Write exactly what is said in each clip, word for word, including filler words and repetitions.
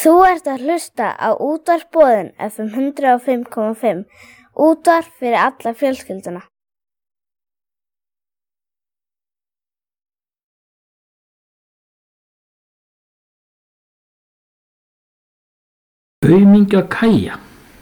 Þú ert að hlusta á Útvarp Boðin F M hundrað og fimm komma fimm, útvarp fyrir alla fjölskylduna. Aumingja Kaja.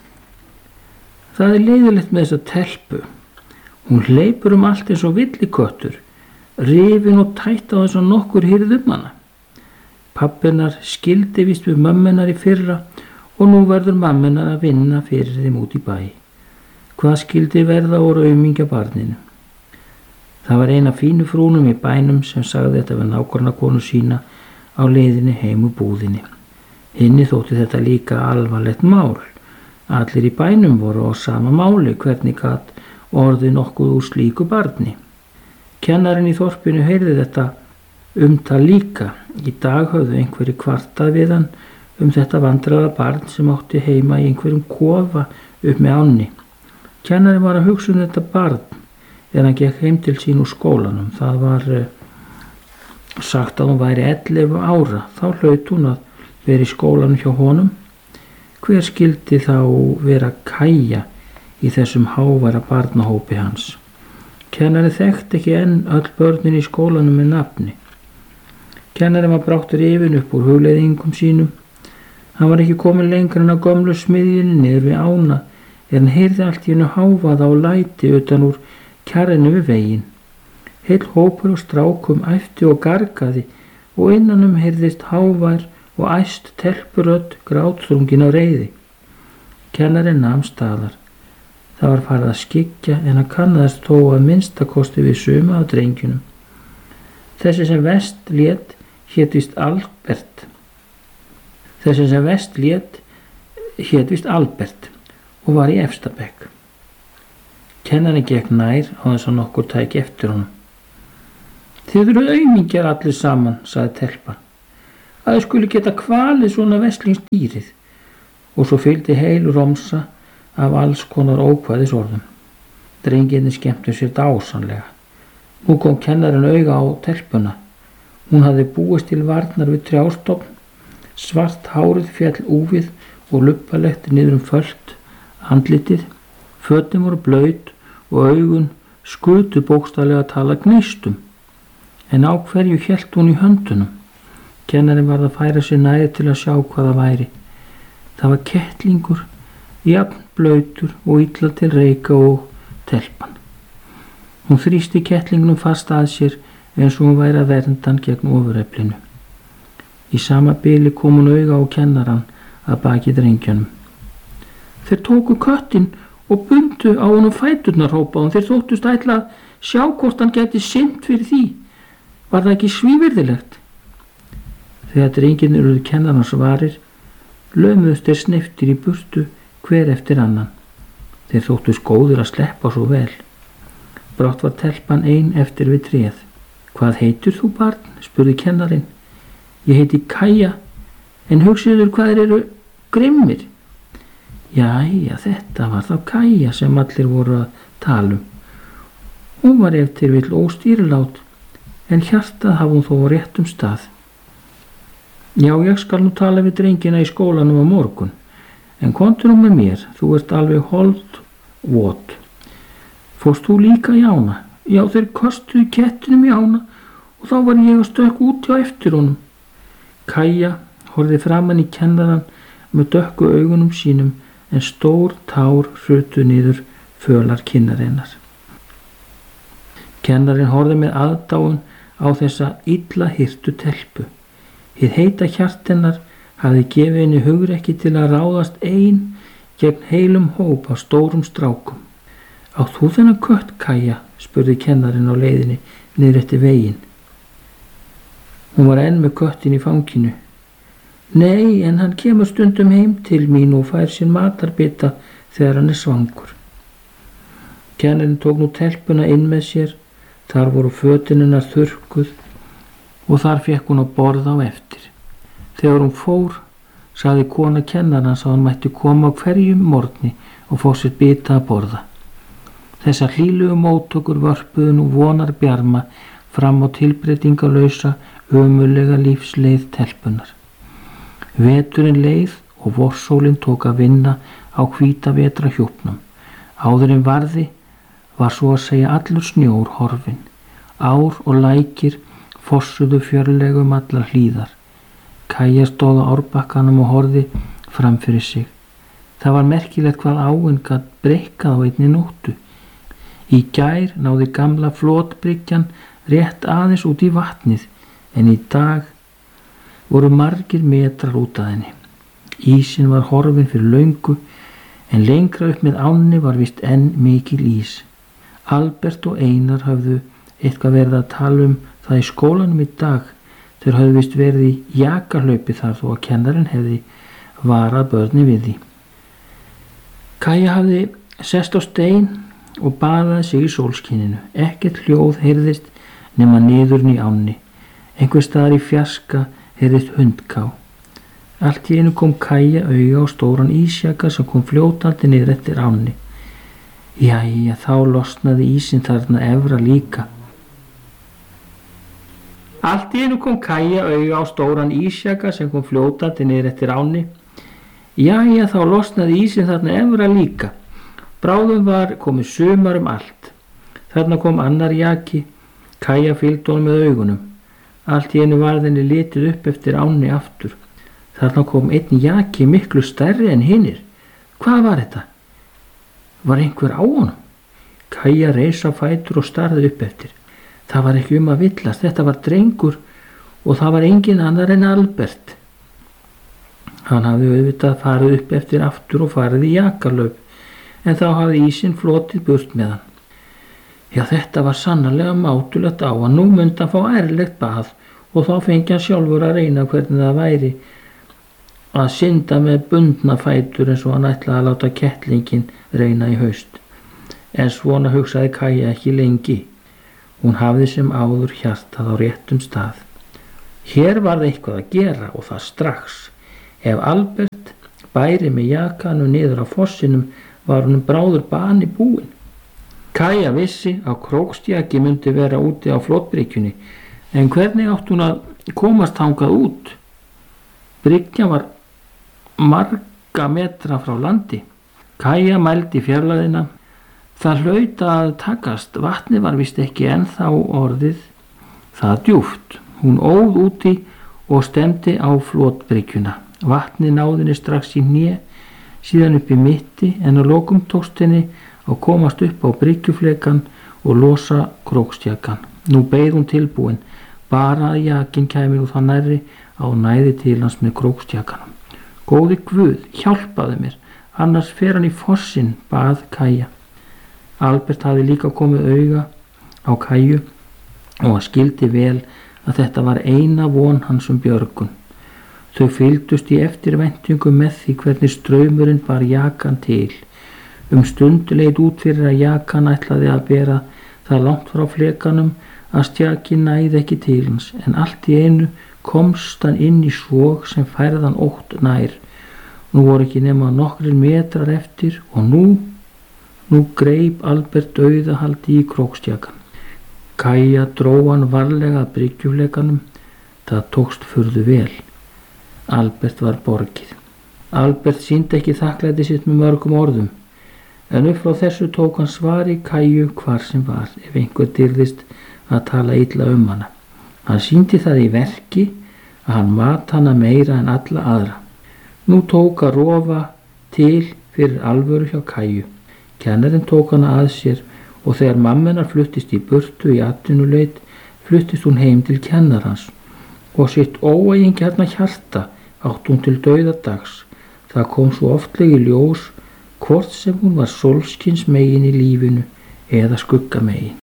Það er leiðilegt með þessa telpu. Hún hleypur um allt eins og villiköttur, rifin og tætt á þess að nokkur hýrð um hana. Pabbinar skildi víst við mömmunar í fyrra og nú verður mammunar að vinna fyrir þeim út í bæ. Hvað skildi verða úr aumingja barninu? Það var eina fínu frúnum í bænum sem sagði þetta við nágrannakonu sína á leiðinni heim úr búðinni. Hinni þótti þetta líka alvarlegt mál. Allir í bænum voru á sama máli, hvernig gat orðið nokkuð úr slíku barni. Kennarinn í þorpinu heyrði þetta umtal líka. Í dag höfðu einhverju kvartað við hann um þetta vandraða barn sem átti heima í einhverjum kofa upp með ánni. Kennarinn var að hugsa um þetta barn þegar hann gekk heim til sín úr skólanum. Það var uh, sagt að hún væri ellefu ára. Þá hlaut hún að vera í skólanum hjá honum. Hver skildi þá vera Kaja í þessum háværa barnahópi hans? Kennarinn þekkti ekki enn öll börnin í skólanum með nafni. Kennarinn var brátt rifinn upp úr hugleiðingum sínum. Hann var ekki komin lengur en á gömlu smiðjunni niður við ána, en hann heyrði allt í einu hávaða og læti utan úr kjarrinu við veginn. Heill hópur og strákum æpti og gargaði og innanum heyrðist hávær og æst telpurödd grátþrungin á reiði. Kennarinn nam staðar. Það var farið að skyggja en hann kannaðist þó að minnstakosti við suma af drengjunum. Þessi sem vest lét hét vist Albert. Þessi sem vest lét hét vist Albert og var í efsta bekk. Kennarinn gekk nær á þess að nokkur tæki eftir honum. Þið eru aumingjar allir saman, sagði telpan. Að þið skuli geta kvalið svona veslingsdýrið. Og svo fylgdi heil romsa af alls konar ókvæðis orðum. Drengirnir skemmtu sér dásamlega. Nú kom kennarinn auga á telpuna. Hún hafði búist til varnar við trjástofn. Svart hárið féll úfið og luppalegt niður um fölt andlitið. Fötin voru blaut og augun skutu bókstaflega að tala gnístum. En á hverju hélt hún í höndunum? Kennarinn varð að færa sér nær til að sjá hvað það væri. Það var kettlingur, jafn blautur og illa til reika og telpan. Hún þrýsti kettlingnum fast að sér eins og hún væri að vernda hann gegn ofureflinu. Í sama bili kom hún auga á kennarann að baki drengjanum. Þeir tóku köttinn og bundu á honum fæturnar, hrópaði hún. Þeir þóttust ætla að sjá hvort hann gæti sinnt fyrir því. Var það ekki svívirðilegt? Þegar drengirnir urðu kennarans varir, lömuðust þeir sneyptir í burtu hver eftir annan. Þeir þóttust góðir að sleppa svo vel. Brátt var telpan ein eftir við tréð. Hvað heitur þú, barn? Spurði kennarinn. Ég heiti Kaja, en hugsiður hvað þeir eru grimmir. Jæja, þetta var þá Kaja sem allir voru að tala um. Hún var ef til vill óstýrilát, en hjartað hafði hún þó á réttum stað. Já, ég skal nú tala við drengina í skólanum á morgun, en komdu nú með mér, þú ert alveg hold vot. Fórst þú líka í ána? Já, þeir kostuðu kettinum í ána og þá var ég að stökk út á eftir honum. Kaja horfði framan í kennarann með dökku augunum sínum en stór tár hrutu niður fölar kinnarinnar. Kennarinn horfði með aðdáun á þessa illa hirtu telpu. Hið heita hjarta hennar hafði gefið henni hugrekki til að ráðast ein gegn heilum hóp af stórum strákum. Átt þú þennan kött, Kaja? Spurði kennarinn á leiðinni niður eftir veginn. Hún var enn með köttin í fanginu. Nei, en hann kemur stundum heim til mín og fær sér matarbita þegar hann er svangur. Kennarinn tók nú telpuna inn með sér. Þar voru fötin hennar þurrkuð og þar fekk hún að borða á eftir. Þegar hún fór, sagði kona kennarans að hann mætti koma á hverjum morgni og fá sér bita að borða. Þessar hlýlugu móttökur vörpuðu nú vonar bjarma fram á tilbreytingalausa, ömurlega lífsleið telpunar. Veturinn leið og vorsólin tók að vinna á hvíta vetra hjúpnum. Áður en varði var svo að segja allur snjór horfinn. Ár og lækir fossuðu fjörlegum allar hlíðar. Kaja stóð á árbakkanum og horfði fram fyrir sig. Það var merkilegt hvað áin gat breikkað á einni nóttu. Í gær náði gamla flotbryggjan rétt aðeins út í vatnið, en í dag voru margir metrar út að henni. Ísin var horfinn fyrir löngu, en lengra upp með ánni var vist enn mikil ís. Albert og Einar höfðu eitthvað verið að tala um það í skólanum í dag. Þeir höfðu vist verið í jakahlaupi þar þó að kennarinn hefði varað börni við því. Kaja hafði sest á stein og baðaði sig í sólskininu. Ekkert hljóð heyrðist nema niðurinn í ánni. Einhvers staðar í fjarska heyrðist hundká. Allt í einu kom Kaja auga á stóran ísjaka sem kom fljótandi niður eftir ánni. Jæja, þá losnaði ísinn þarna efra líka. Allt í einu kom Kaja auga á stóran ísjaka sem kom fljótandi niður eftir ánni. Jæja, þá losnaði ísinn þarna efra líka. Bráðum var komið sumar um allt. Þarna kom annar jaki. Kaja fylgdi honum með augunum. Allt í einu varð henni litið upp eftir ánni aftur. Þarna kom einn jaki miklu stærri en hinnir. Hvað var þetta? Var einhver á honum? Kaja reis á fætur og starði upp eftir. Það var ekki um að villast. Þetta var drengur og það var engin annar en Albert. Hann hafði auðvitað farið upp eftir aftur og farið í jakalaup, en þá hafði ísinn flotið burt með hann. Já, þetta var sannarlega mátulegt á hann. Nú myndi hann fá ærlegt bað og þá fengi hann sjálfur að reyna hvernig það væri að synda með bundna fætur eins og hann ætlaði að láta kettlingin reyna í haust. En svona hugsaði Kaja ekki lengi. Hún hafði sem áður hjartað á réttum stað. Hér var það eitthvað að gera og það strax. Ef Albert bæri með jakanum niður á fossinum var honum bráður bani búinn. Kaja vissi að krókstjaki myndi vera úti á flotbryggjunni, en hvernig átti hún að komast þangað út? Bryggjan var marga metra frá landi. Kaja mældi fjarlægðina. Það hlaut að takast. Vatnið var vist ekki ennþá orðið það djúpt. Hún óð úti og stemdi á flotbryggjuna. Vatnið náðinni strax í hné, síðan upp í mitti, en að lokum tókst henni að komast upp á bryggjuflekan og losa krókstjakan. Nú beið hún tilbúin, bara að jakinn kæmi nú það nærri á næði til hans með krókstjakanum. Góði Guð, hjálpaðu mér, annars fer hann í fossinn, bað Kaja. Albert hafði líka komið auga á Kaju og hann skildi vel að þetta var eina von hans um björgun. Þau fylgdust í eftirvæntingu með því hvernig straumurinn bar jakan til. Um stund leit út fyrir að jakan ætlaði að bera það langt frá flekanum að stjakinn næði ekki til hans, en allt í einu komst hann inn í svog sem færðan ótt nær. Nú voru ekki nema nokkrir metrar eftir og nú, nú greip Albert dauðahaldi í krókstjakan. Kaja dró hann varlega að bryggjuflekanum. Það tókst furðu vel. Albert var borgið. Albert sýndi ekki þakklæti sitt með mörgum orðum, en upp frá þessu tók hann svari Kaju hvar sem var ef einhver dyrðist að tala illa um hana. Hann sýndi það í verki að hann mat hana meira en alla aðra. Nú tók að rofa til fyrir alvöru hjá Kaju. Kennarinn tók hana að sér og þegar mammenar fluttist í burtu í atvinnuleit, fluttist hún heim til kennarans og sitt óeigingjarna hjarta átt hún til dauðadags. Það kom svo oftlega í ljós hvort sem hún var sólskins megin í lífinu eða skugga megin.